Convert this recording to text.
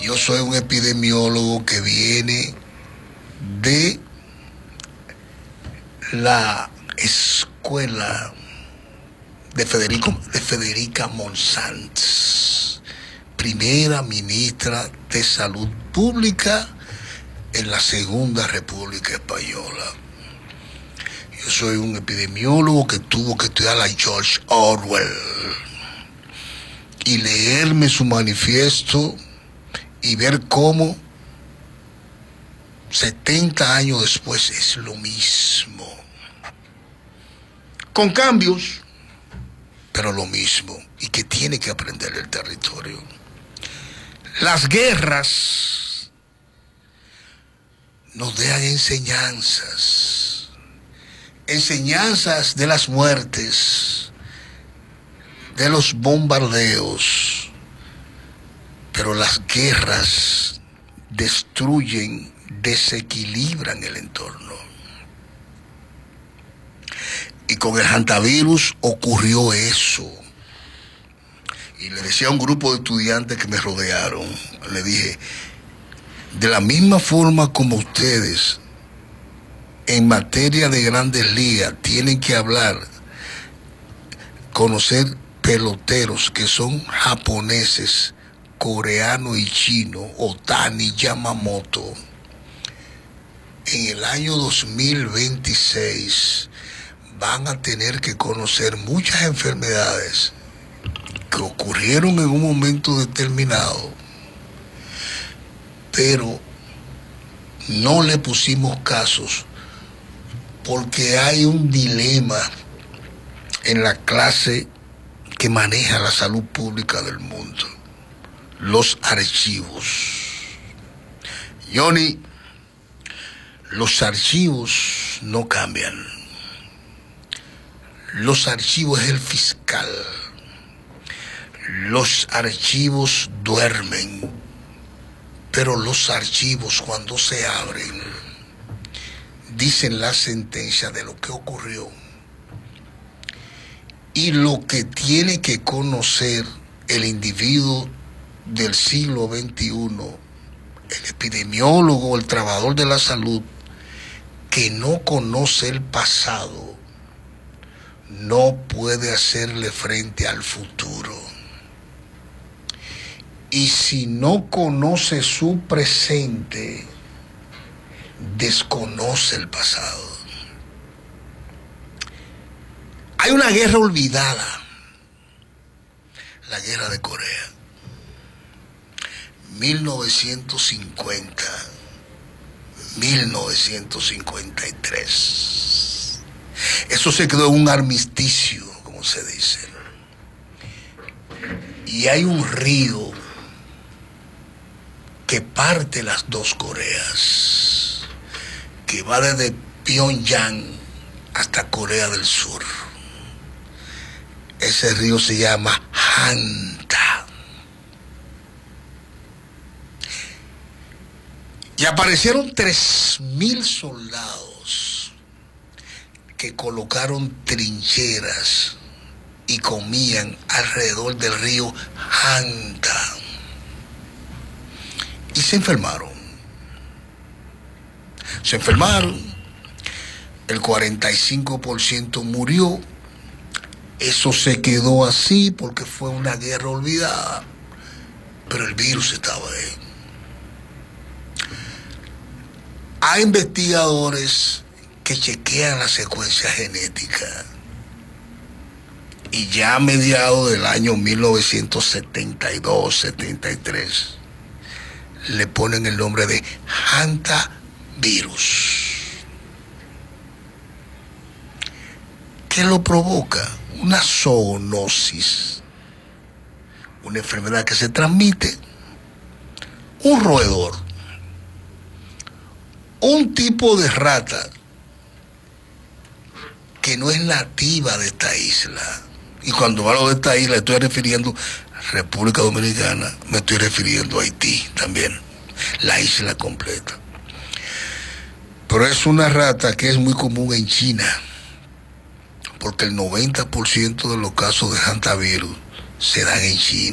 Yo soy un epidemiólogo que viene de la escuela de Federica Monsanz, primera ministra de Salud Pública en la Segunda República Española. Yo soy un epidemiólogo que tuvo que estudiar a George Orwell y leerme su manifiesto y ver cómo 70 años después es lo mismo, con cambios, pero lo mismo, y que tiene que aprender el territorio. Las guerras nos dejan enseñanzas de las muertes, de los bombardeos, pero las guerras destruyen, desequilibran el entorno. Y con el hantavirus ocurrió eso. Y le decía a un grupo de estudiantes que me rodearon, le dije, de la misma forma como ustedes en materia de grandes ligas tienen que hablar, conocer peloteros que son japoneses, coreano y chino, Otani, Yamamoto, en el año 2026 van a tener que conocer muchas enfermedades que ocurrieron en un momento determinado, pero no le pusimos casos porque hay un dilema en la clase que maneja la salud pública del mundo: los archivos. Johnny, los archivos no cambian. Los archivos es el fiscal. Los archivos duermen. Pero los archivos, cuando se abren, dicen la sentencia de lo que ocurrió. Y lo que tiene que conocer el individuo del siglo XXI, el epidemiólogo, el trabajador de la salud, que no conoce el pasado, no puede hacerle frente al futuro. Y si no conoce su presente, desconoce el pasado. Hay una guerra olvidada, la guerra de Corea, 1950, 1953. Eso se quedó en un armisticio, como se dice. Y hay un río que parte las dos Coreas, que va desde Pyongyang hasta Corea del Sur. Ese río se llama Hanta. Y aparecieron 3.000 soldados que colocaron trincheras y comían alrededor del río Hanta. Y se enfermaron. El 45% murió. Eso se quedó así porque fue una guerra olvidada. Pero el virus estaba ahí. Hay investigadores que chequean la secuencia genética. Y ya a mediados del año 1972-73 le ponen el nombre de hantavirus. ¿Qué lo provoca? Una zoonosis, una enfermedad que se transmite, un roedor, un tipo de rata que no es nativa de esta isla. Y cuando hablo de esta isla estoy refiriendo a República Dominicana, me estoy refiriendo a Haití también, la isla completa. Pero es una rata que es muy común en China, porque el 90% de los casos de hantavirus se dan en China.